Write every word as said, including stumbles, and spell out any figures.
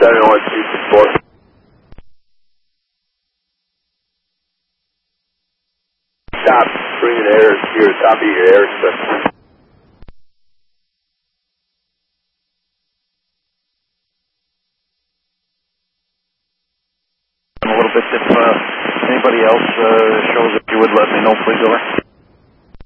seven one two four. Stop, bringing air to your top of your air system. A little bit if uh, anybody else uh, shows up, you would let me know, please, over.